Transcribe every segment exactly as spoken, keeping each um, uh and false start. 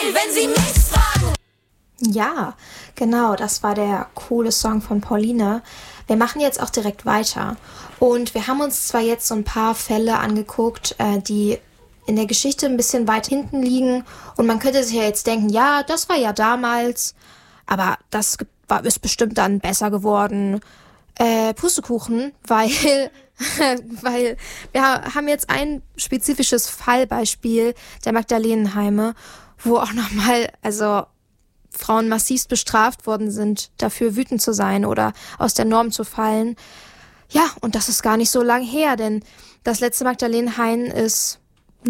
wenn sie mich fragen. Ja, genau, das war der coole Song von Pauline. Wir machen jetzt auch direkt weiter. Und wir haben uns zwar jetzt so ein paar Fälle angeguckt, äh, die in der Geschichte ein bisschen weit hinten liegen. Und man könnte sich ja jetzt denken, ja, das war ja damals, aber das war, ist bestimmt dann besser geworden. Äh, Pustekuchen, weil, weil wir haben jetzt ein spezifisches Fallbeispiel der Magdalenenheime, wo auch nochmal, also Frauen massivst bestraft worden sind, dafür wütend zu sein oder aus der Norm zu fallen. Ja, und das ist gar nicht so lang her, denn das letzte Magdalenenheim ist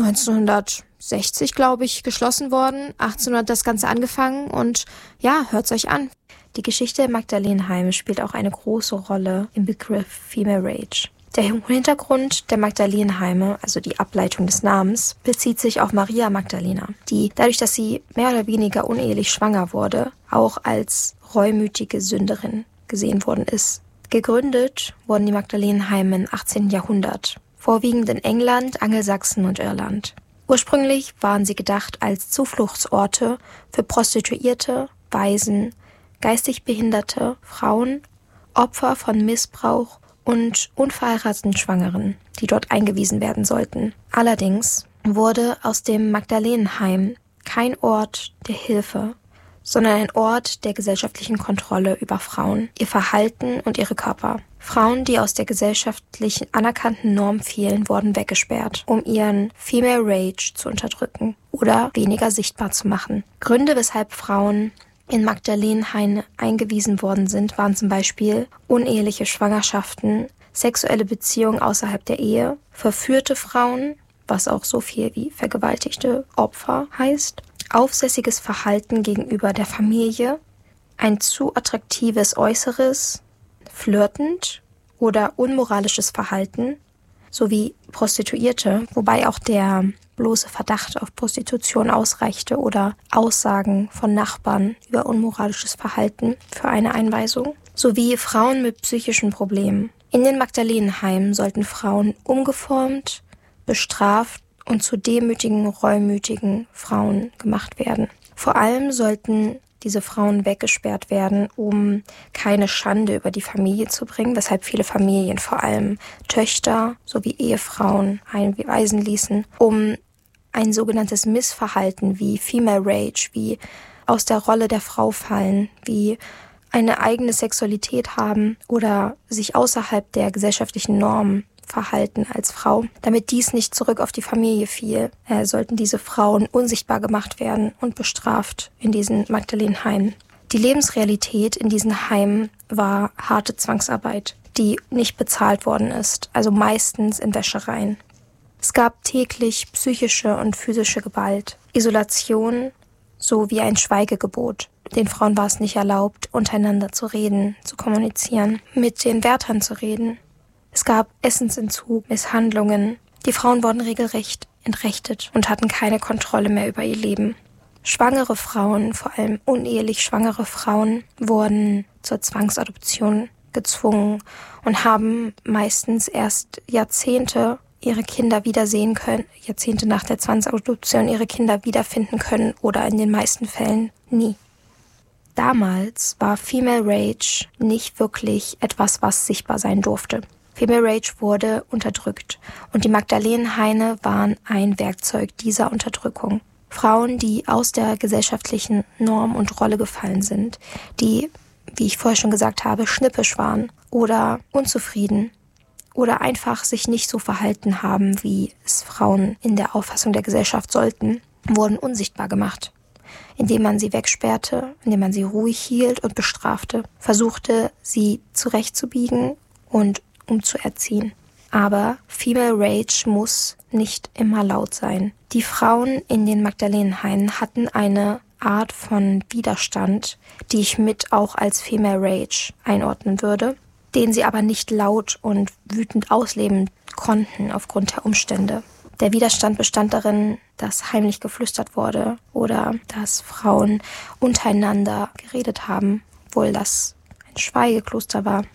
neunzehnhundertsechzig, glaube ich, geschlossen worden. achtzehnhundert das Ganze angefangen und ja, hört's euch an. Die Geschichte der Magdalenenheime spielt auch eine große Rolle im Begriff Female Rage. Der Hintergrund der Magdalenenheime, also die Ableitung des Namens, bezieht sich auf Maria Magdalena, die, dadurch, dass sie mehr oder weniger unehelich schwanger wurde, auch als reumütige Sünderin gesehen worden ist. Gegründet wurden die Magdalenenheime im achtzehnten Jahrhundert, vorwiegend in England, Angelsachsen und Irland. Ursprünglich waren sie gedacht als Zufluchtsorte für Prostituierte, Waisen, geistig behinderte Frauen, Opfer von Missbrauch und unverheirateten Schwangeren, die dort eingewiesen werden sollten. Allerdings wurde aus dem Magdalenenheim kein Ort der Hilfe, sondern ein Ort der gesellschaftlichen Kontrolle über Frauen, ihr Verhalten und ihre Körper. Frauen, die aus der gesellschaftlich anerkannten Norm fielen, wurden weggesperrt, um ihren Female Rage zu unterdrücken oder weniger sichtbar zu machen. Gründe, weshalb Frauen in Magdalenenheime eingewiesen worden sind, waren zum Beispiel uneheliche Schwangerschaften, sexuelle Beziehungen außerhalb der Ehe, verführte Frauen, was auch so viel wie vergewaltigte Opfer heißt, aufsässiges Verhalten gegenüber der Familie, ein zu attraktives Äußeres, flirtend oder unmoralisches Verhalten, sowie Prostituierte, wobei auch der bloße Verdacht auf Prostitution ausreichte oder Aussagen von Nachbarn über unmoralisches Verhalten für eine Einweisung, sowie Frauen mit psychischen Problemen. In den Magdalenenheimen sollten Frauen umgeformt, bestraft und zu demütigen, reumütigen Frauen gemacht werden. Vor allem sollten diese Frauen weggesperrt werden, um keine Schande über die Familie zu bringen, weshalb viele Familien, vor allem Töchter sowie Ehefrauen, einweisen ließen, um ein sogenanntes Missverhalten wie Female Rage, wie aus der Rolle der Frau fallen, wie eine eigene Sexualität haben oder sich außerhalb der gesellschaftlichen Normen verhalten als Frau. Damit dies nicht zurück auf die Familie fiel, äh, sollten diese Frauen unsichtbar gemacht werden und bestraft in diesen Magdalenenheimen. Die Lebensrealität in diesen Heimen war harte Zwangsarbeit, die nicht bezahlt worden ist, also meistens in Wäschereien. Es gab täglich psychische und physische Gewalt, Isolation sowie ein Schweigegebot. Den Frauen war es nicht erlaubt, untereinander zu reden, zu kommunizieren, mit den Wärtern zu reden. Es gab Essensentzug, Misshandlungen. Die Frauen wurden regelrecht entrechtet und hatten keine Kontrolle mehr über ihr Leben. Schwangere Frauen, vor allem unehelich schwangere Frauen, wurden zur Zwangsadoption gezwungen und haben meistens erst Jahrzehnte ihre Kinder wiedersehen können, Jahrzehnte nach der Zwangsadoption ihre Kinder wiederfinden können oder in den meisten Fällen nie. Damals war Female Rage nicht wirklich etwas, was sichtbar sein durfte. Female Rage wurde unterdrückt und die Magdalenenheime waren ein Werkzeug dieser Unterdrückung. Frauen, die aus der gesellschaftlichen Norm und Rolle gefallen sind, die, wie ich vorher schon gesagt habe, schnippisch waren oder unzufrieden oder einfach sich nicht so verhalten haben, wie es Frauen in der Auffassung der Gesellschaft sollten, wurden unsichtbar gemacht, indem man sie wegsperrte, indem man sie ruhig hielt und bestrafte, versuchte, sie zurechtzubiegen und umzuerziehen. Aber Female Rage muss nicht immer laut sein. Die Frauen in den Magdalenenheimen hatten eine Art von Widerstand, die ich mit auch als Female Rage einordnen würde, den sie aber nicht laut und wütend ausleben konnten aufgrund der Umstände. Der Widerstand bestand darin, dass heimlich geflüstert wurde oder dass Frauen untereinander geredet haben, obwohl das ein Schweigekloster war.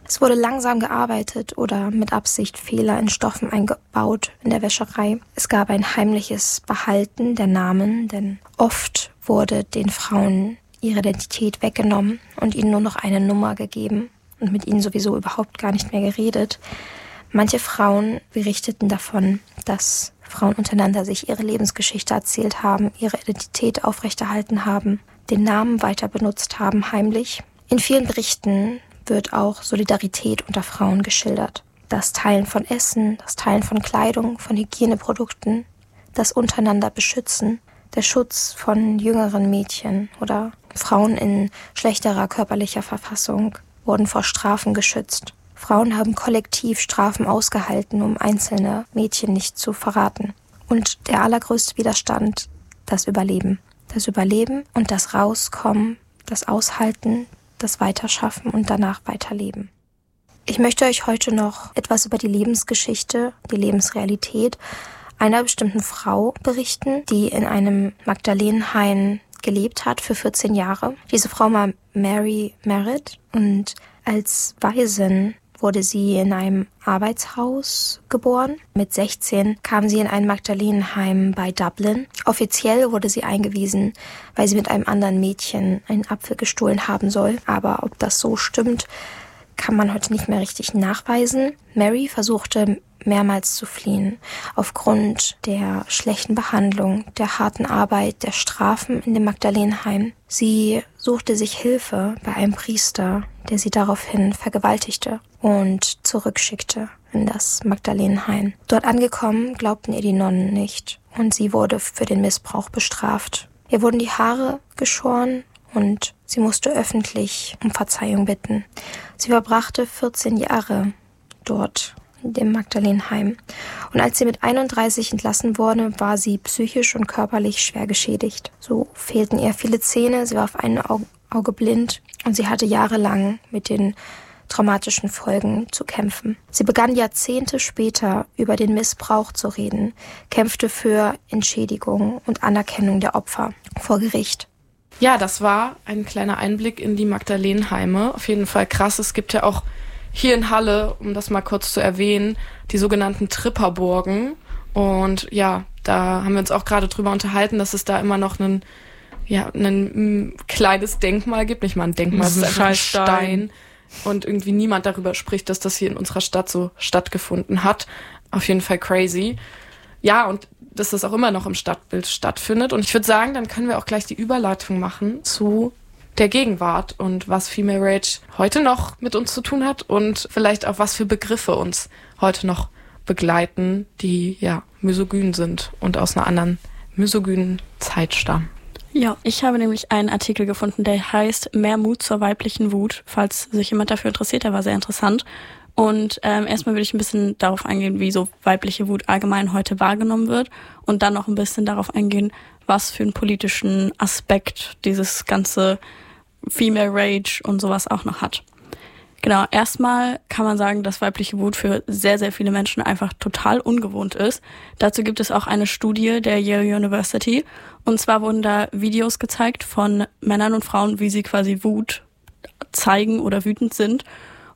Es wurde langsam gearbeitet oder mit Absicht Fehler in Stoffen eingebaut in der Wäscherei. Es gab ein heimliches Behalten der Namen, denn oft wurde den Frauen ihre Identität weggenommen und ihnen nur noch eine Nummer gegeben und mit ihnen sowieso überhaupt gar nicht mehr geredet. Manche Frauen berichteten davon, dass Frauen untereinander sich ihre Lebensgeschichte erzählt haben, ihre Identität aufrechterhalten haben, den Namen weiter benutzt haben, heimlich. In vielen Berichten wird auch Solidarität unter Frauen geschildert. Das Teilen von Essen, das Teilen von Kleidung, von Hygieneprodukten, das untereinander Beschützen, der Schutz von jüngeren Mädchen oder Frauen in schlechterer körperlicher Verfassung wurden vor Strafen geschützt. Frauen haben kollektiv Strafen ausgehalten, um einzelne Mädchen nicht zu verraten. Und der allergrößte Widerstand, das Überleben. Das Überleben und das Rauskommen, das Aushalten, das Weiterschaffen und danach weiterleben. Ich möchte euch heute noch etwas über die Lebensgeschichte, die Lebensrealität einer bestimmten Frau berichten, die in einem Magdalenenhain gelebt hat für vierzehn Jahre. Diese Frau war Mary Merritt und als Waisin wurde sie in einem Arbeitshaus geboren. Mit sechzehn kam sie in ein Magdalenenheim bei Dublin. Offiziell wurde sie eingewiesen, weil sie mit einem anderen Mädchen einen Apfel gestohlen haben soll. Aber ob das so stimmt, kann man heute nicht mehr richtig nachweisen. Mary versuchte mehrmals zu fliehen, aufgrund der schlechten Behandlung, der harten Arbeit, der Strafen in dem Magdalenenheim. Sie suchte sich Hilfe bei einem Priester, der sie daraufhin vergewaltigte und zurückschickte in das Magdalenenheim. Dort angekommen, glaubten ihr die Nonnen nicht und sie wurde für den Missbrauch bestraft. Ihr wurden die Haare geschoren und sie musste öffentlich um Verzeihung bitten. Sie verbrachte vierzehn Jahre dort in dem Magdalenenheim. Und als sie mit einunddreißig entlassen wurde, war sie psychisch und körperlich schwer geschädigt. So fehlten ihr viele Zähne, sie war auf ein Auge blind und sie hatte jahrelang mit den traumatischen Folgen zu kämpfen. Sie begann Jahrzehnte später über den Missbrauch zu reden, kämpfte für Entschädigung und Anerkennung der Opfer vor Gericht. Ja, das war ein kleiner Einblick in die Magdalenenheime. Auf jeden Fall krass. Es gibt ja auch hier in Halle, um das mal kurz zu erwähnen, die sogenannten Tripperburgen. Und ja, da haben wir uns auch gerade drüber unterhalten, dass es da immer noch ein, ja, ein kleines Denkmal gibt. Nicht mal ein Denkmal, es ist einfach ein Stein. Und irgendwie niemand darüber spricht, dass das hier in unserer Stadt so stattgefunden hat. Auf jeden Fall crazy. Ja, und dass das auch immer noch im Stadtbild stattfindet. Und ich würde sagen, dann können wir auch gleich die Überleitung machen zu der Gegenwart und was Female Rage heute noch mit uns zu tun hat und vielleicht auch was für Begriffe uns heute noch begleiten, die ja misogyn sind und aus einer anderen misogynen Zeit stammen. Ja, ich habe nämlich einen Artikel gefunden, der heißt Mehr Mut zur weiblichen Wut. Falls sich jemand dafür interessiert, der war sehr interessant. Und ähm, erstmal würde ich ein bisschen darauf eingehen, wie so weibliche Wut allgemein heute wahrgenommen wird und dann noch ein bisschen darauf eingehen, was für einen politischen Aspekt dieses ganze Female Rage und sowas auch noch hat. Genau, erstmal kann man sagen, dass weibliche Wut für sehr, sehr viele Menschen einfach total ungewohnt ist. Dazu gibt es auch eine Studie der Yale University. Und zwar wurden da Videos gezeigt von Männern und Frauen, wie sie quasi Wut zeigen oder wütend sind.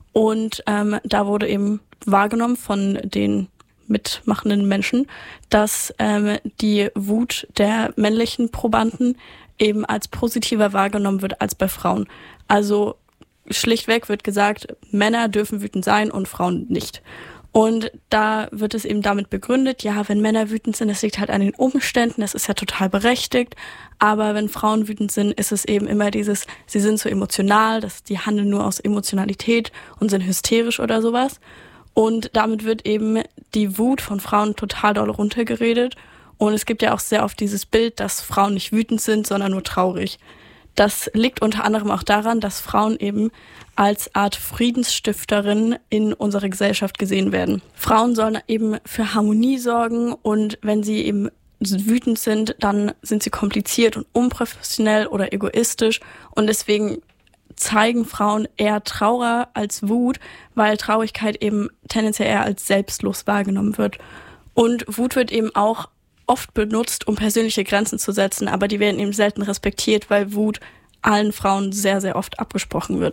Und ähm, da wurde eben wahrgenommen von den mitmachenden Menschen, dass ähm, die Wut der männlichen Probanden eben als positiver wahrgenommen wird als bei Frauen. Also schlichtweg wird gesagt, Männer dürfen wütend sein und Frauen nicht. Und da wird es eben damit begründet, ja, wenn Männer wütend sind, das liegt halt an den Umständen, das ist ja total berechtigt. Aber wenn Frauen wütend sind, ist es eben immer dieses, sie sind so emotional, dass die handeln nur aus Emotionalität und sind hysterisch oder sowas. Und damit wird eben die Wut von Frauen total doll runtergeredet. Und es gibt ja auch sehr oft dieses Bild, dass Frauen nicht wütend sind, sondern nur traurig. Das liegt unter anderem auch daran, dass Frauen eben als Art Friedensstifterin in unserer Gesellschaft gesehen werden. Frauen sollen eben für Harmonie sorgen und wenn sie eben wütend sind, dann sind sie kompliziert und unprofessionell oder egoistisch und deswegen zeigen Frauen eher Trauer als Wut, weil Traurigkeit eben tendenziell eher als selbstlos wahrgenommen wird. Und Wut wird eben auch oft benutzt, um persönliche Grenzen zu setzen, aber die werden eben selten respektiert, weil Wut allen Frauen sehr, sehr oft abgesprochen wird.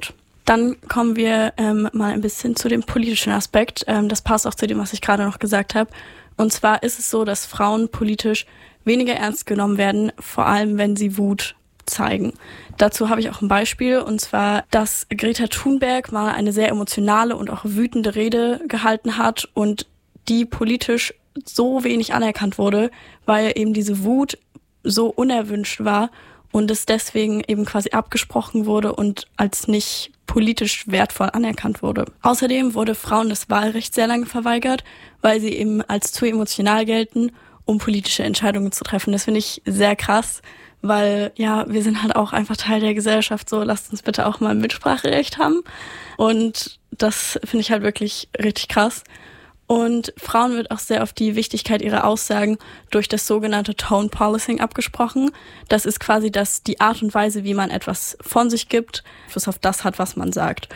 Dann kommen wir ähm, mal ein bisschen zu dem politischen Aspekt. Ähm, das passt auch zu dem, was ich gerade noch gesagt habe. Und zwar ist es so, dass Frauen politisch weniger ernst genommen werden, vor allem wenn sie Wut zeigen. Dazu habe ich auch ein Beispiel, und zwar, dass Greta Thunberg mal eine sehr emotionale und auch wütende Rede gehalten hat und die politisch so wenig anerkannt wurde, weil eben diese Wut so unerwünscht war und es deswegen eben quasi abgesprochen wurde und als nicht politisch wertvoll anerkannt wurde. Außerdem wurde Frauen das Wahlrecht sehr lange verweigert, weil sie eben als zu emotional gelten, um politische Entscheidungen zu treffen. Das finde ich sehr krass, weil ja, wir sind halt auch einfach Teil der Gesellschaft, so lasst uns bitte auch mal ein Mitspracherecht haben. Und das finde ich halt wirklich richtig krass. Und Frauen wird auch sehr auf die Wichtigkeit ihrer Aussagen durch das sogenannte Tone Policing abgesprochen. Das ist quasi das, die Art und Weise, wie man etwas von sich gibt, was auf das hat, was man sagt.